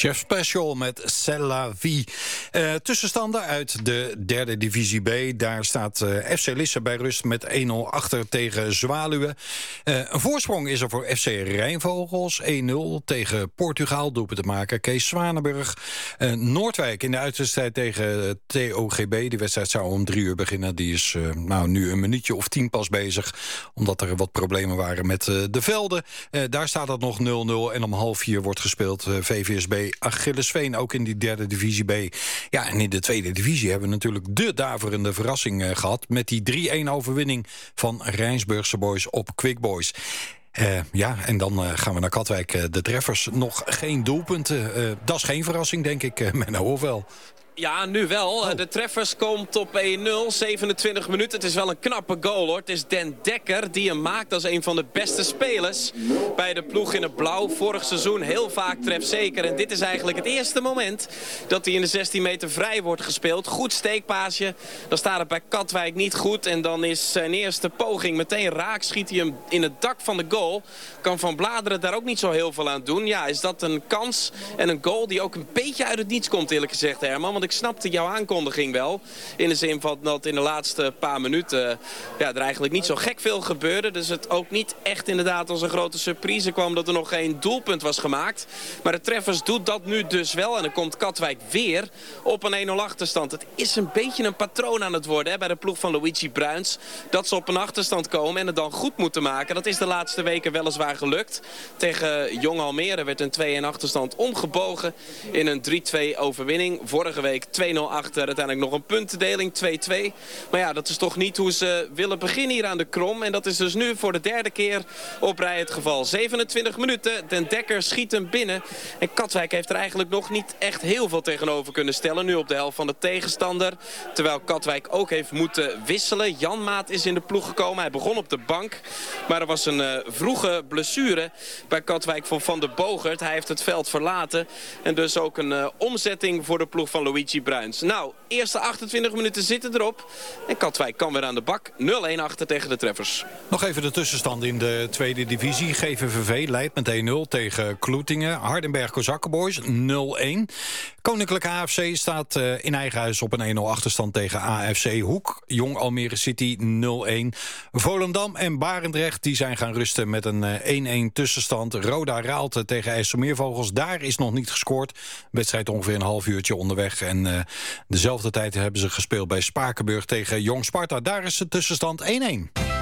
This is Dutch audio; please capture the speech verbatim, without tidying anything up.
Chef Special met C'est la vie. Uh, tussenstanden uit de derde divisie B. Daar staat uh, F C Lisse bij rust met één nul achter tegen Zwaluwe. Uh, een voorsprong is er voor F C Rijnvogels. één nul tegen Portugal, doelpunt te maken. Kees Zwanenburg. Uh, Noordwijk in de uitwedstrijd tegen T O G B. Die wedstrijd zou om drie uur beginnen. Die is uh, nou, nu een minuutje of tien pas bezig. Omdat er wat problemen waren met uh, de velden. Uh, daar staat het nog nul nul. En om half vier wordt gespeeld uh, V V S B Achillesveen, ook in die derde divisie B. Ja, en in de tweede divisie hebben we natuurlijk de daverende verrassing uh, gehad met die drie-één overwinning van Rijnsburgse Boys op Quick Boys. Uh, ja, en dan uh, gaan we naar Katwijk. Uh, de treffers, nog geen doelpunten. Uh, dat is geen verrassing, denk ik, uh, Menno, of wel? Ja, nu wel. Oh. De treffers komt op één nul, zevenentwintig minuten. Het is wel een knappe goal, hoor. Het is Den Dekker die hem maakt als een van de beste spelers bij de ploeg in het blauw. Vorig seizoen heel vaak trefzeker. En dit is eigenlijk het eerste moment dat hij in de zestien meter vrij wordt gespeeld. Goed steekpaasje. Dan staat het bij Katwijk niet goed. En dan is zijn eerste poging meteen raak. Schiet hij hem in het dak van de goal. Kan Van Bladeren daar ook niet zo heel veel aan doen. Ja, is dat een kans en een goal die ook een beetje uit het niets komt, eerlijk gezegd, Herman. Want ik snapte jouw aankondiging wel. In de zin van dat in de laatste paar minuten ja, er eigenlijk niet zo gek veel gebeurde. Dus het ook niet echt inderdaad als een grote surprise kwam dat er nog geen doelpunt was gemaakt. Maar de treffers doet dat nu dus wel. En dan komt Katwijk weer op een één nul achterstand. Het is een beetje een patroon aan het worden hè, bij de ploeg van Luigi Bruins. Dat ze op een achterstand komen en het dan goed moeten maken. Dat is de laatste weken weliswaar gelukt. Tegen Jong Almere werd een twee-één achterstand omgebogen in een drie-twee overwinning. Vorige week twee nul achter, uiteindelijk nog een puntendeling, twee-twee. Maar ja, dat is toch niet hoe ze willen beginnen hier aan de Krom. En dat is dus nu voor de derde keer op rij het geval. zevenentwintig minuten, Den Dekker schiet hem binnen. En Katwijk heeft er eigenlijk nog niet echt heel veel tegenover kunnen stellen. Nu op de helft van de tegenstander. Terwijl Katwijk ook heeft moeten wisselen. Jan Maat is in de ploeg gekomen. Hij begon op de bank. Maar er was een uh, vroege blessure bij Katwijk van Van der Bogert. Hij heeft het veld verlaten. En dus ook een uh, omzetting voor de ploeg van Luigi Bruins. Nou, eerste achtentwintig minuten zitten erop. En Katwijk kan weer aan de bak. nul-één achter tegen de treffers. Nog even de tussenstand in de tweede divisie. G V V V leidt met één nul tegen Kloetingen. Hardenberg Kozakkenboys nul-één. Koninklijke A F C staat uh, in eigen huis op een één nul achterstand tegen A F C Hoek. Jong Almere City nul-één. Volendam en Barendrecht die zijn gaan rusten met een uh, één-één tussenstand. Roda Raalte tegen IJsselmeervogels. Daar is nog niet gescoord. Wedstrijd ongeveer een half uurtje onderweg. En uh, dezelfde tijd hebben ze gespeeld bij Spakenburg tegen Jong Sparta. Daar is de tussenstand één-één.